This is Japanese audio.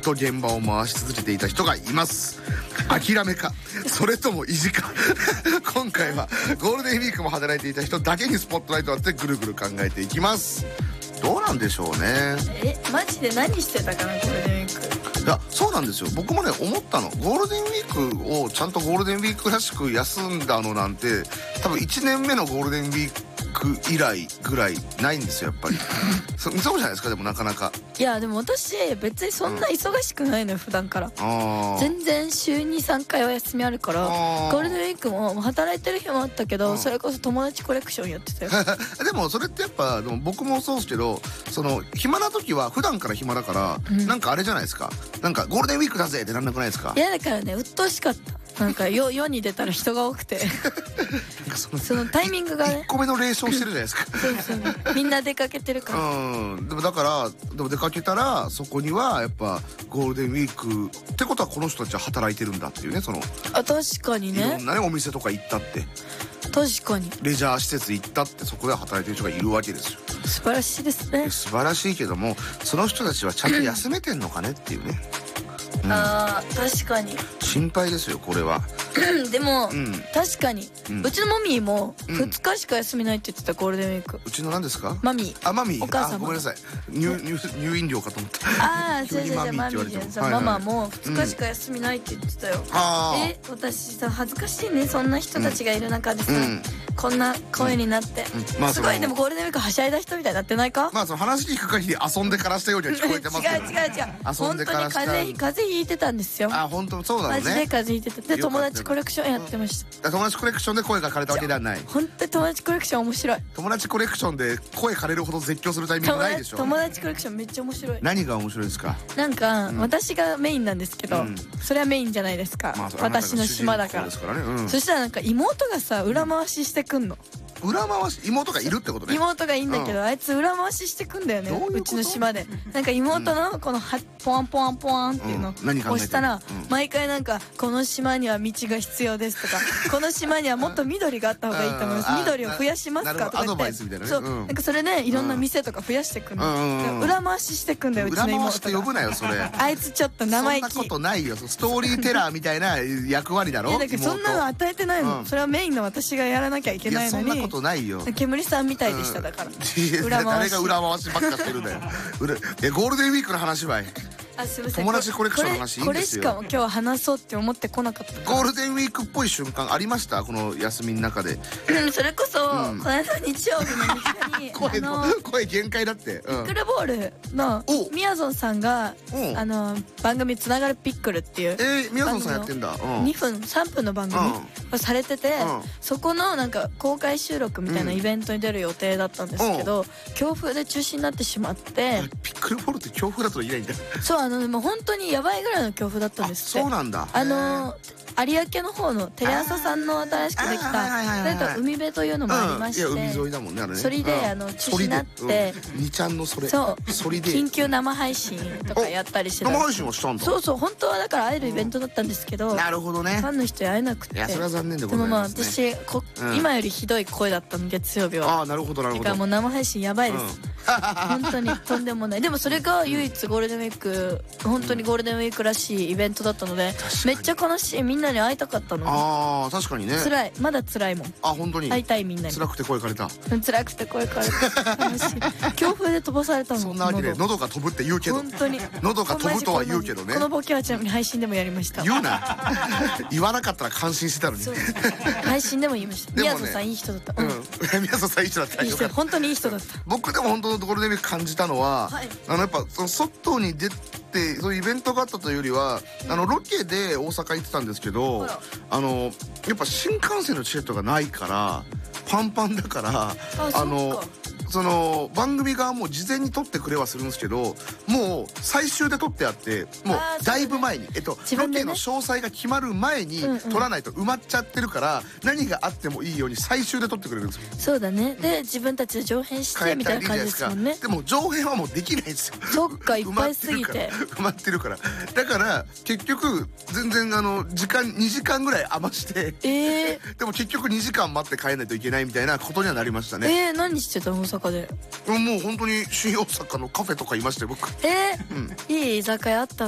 と現場を回し続けていた人がいます。諦めかそれとも意地か今回はゴールデンウィークも働いていた人だけにスポットライトを当ててぐるぐる考えていきます。どうなんでしょうね。 マジで何してたかな、ゴールデンウィーク。 いや、そうなんですよ。僕もね思ったの。ゴールデンウィークをちゃんとゴールデンウィークらしく休んだのなんて多分1年目のゴールデンウィーク以来ぐらいないんですよ、やっぱりそうじゃないですか。でもなかなか。 いやでも私別にそんな忙しくないのよ、普段から。全然週に3回は休みあるから、ゴールデンウィークも働いてる日もあったけど、それこそ友達コレクションやってたよでもそれってやっぱでも僕もそうですけど、その暇な時は普段から暇だから、なんかあれじゃないですか、なんかゴールデンウィークだぜってなんなくないですか。 いやだからね、鬱陶しかった。なんか世に出たら人が多くてそのタイミングがね、 1個目のレーションしてるじゃないですかそうみんな出かけてるから。 でもだからでも出かけたらそこにはやっぱゴールデンウィークってことはこの人たちは働いてるんだっていうね。その確かにね、 いろんなねお店とか行ったって、 確かにレジャー施設行ったってそこで働いてる人がいるわけですよ。 素晴らしいですね。 素晴らしいけども、その人たちはちゃんと休めてんのかねっていうね確かに心配ですよこれはでも、確かに、うちのマミーも2日しか休みないって言ってた、ゴールデンウィーク。 うちの何ですか、 マミー。 マミー、 お母様。 ごめんなさい、入院料かと思った違うマミーじゃん。ママも2日しか休みないって言ってたよ。私さ恥ずかしいね、そんな人たちがいる中でさ、こんな声になって、すごい。でもゴールデンウィークはしゃいだ人みたいになってないか。 まあその話聞く限り遊んでからしたようには聞こえてますけど違う本当に風邪ひいてたんですよ。 本当そうなのね。 マジで風邪ひいてた。で友達コレクションやってました。 友達コレクションで声が枯れたわけではない。 本当に友達コレクション面白い。友達コレクションで声枯れるほど絶叫するタイミングないでしょ。 友達コレクションめっちゃ面白い。 何が面白いですか。 なんか、私がメインなんですけど、それはメインじゃないですか、私の島だから。そしたらなんか妹がさ裏回ししてくんの。 裏回し、妹がいるってことね。 妹がいいんだけど、あいつ裏回ししてくんだよね、うちの島で。なんか妹のこのポワンポワンポワンっていうのを押したら、毎回なんかこの島には道が必要ですとか、この島にはもっと緑があった方がいいと思います、緑を増やしますかとか言って、そうなんかそれでいろんな店とか増やしてくんの。裏回ししてくんだよ、うちの妹が。 裏回しって呼ぶなよそれ。 あいつちょっと生意気。 そんなことないよ、ストーリーテラーみたいな役割だろ。 いやだけどそんなの与えてないの。それはメインの私がやらなきゃいけないのに。 そんなことないよ。 煙さんみたいでした、だから誰が裏回しばっかしてるんだよ。ゴールデンウィークの話はすいません、 友達コレクションの話いいんですよ。 これしかも今日は話そうって思ってこなかった。 ゴールデンウィークっぽい瞬間ありました、この休みの中で。 それこそこの間日曜日の日に声限界だって。 ピックルボールのみやぞんさんが番組つながるピックルっていうみやぞんさんやってんだ。 2分3分の番組をされてて、そこのなんか公開収録みたいなイベントに出る予定だったんですけど、強風で中止になってしまって。 ピックルボールって強風だといないんだ。 そうでも本当にやばいぐらいの強風だったんですって。 そうなんだ。 有明の方のテレ朝さんの新しくできた海辺というのもありまして、 海沿いだもんねあれね。 それで中止になって 2ちゃんのそれ緊急生配信とかやったりしてた。 生配信はしたんだ。 そう本当はだから会えるイベントだったんですけど、 なるほどね、 ファンの人に会えなくて。 いやそれは残念でございますね。 でも私今よりひどい声だったの、月曜日は。 なるほどなるほど。 だからもう生配信やばいです、本当にとんでもない。でもそれが唯一ゴールデンウィーク、本当にゴールデンウィークらしいイベントだったので、めっちゃ悲しい。みんなに会いたかったの。 確かにね。 辛い、まだ辛いもん。 本当に会いたい、みんなに。 辛くて声枯れた。 辛くて声枯れた。悲しい。強風で飛ばされたの。 そんなわけで喉が飛ぶって言うけど、 本当に喉が飛ぶとは言うけどね。 このボケはちなみに配信でもやりました。 言うな言わなかったら感心してたのに。 配信でも言いました。みやぞんさんいい人だった。 みやぞんさんいい人だった。 本当にいい人だった。 僕でも本当のゴールデンウィーク感じたのは、やっぱその外に出てそういうイベントがあったというよりは、ロケで大阪行ってたんですけど、やっぱ新幹線のチケットがないからパンパンだから、その番組側も事前に撮ってくれはするんですけど、もう最終で撮ってあって、もうだいぶ前にロケの詳細が決まる前に撮らないと埋まっちゃってるから、何があってもいいように最終で撮ってくれるんですよ。 そうだね。で自分たちで上編してみたいな感じですもんね。 でも上編はもうできないんですよ。 そっか、いっぱいすぎて埋まってるから。だから結局全然時間2時間ぐらい余して、でも結局2時間待って帰んないといけないみたいなことにはなりましたね。 何してたの、大阪で。 もう本当に新大阪のカフェとかいましたよ僕。 いい居酒屋あった